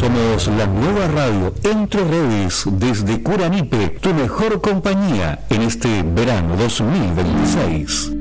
Somos la nueva radio Entre Redes desde Curanipe, tu mejor compañía en este verano 2026.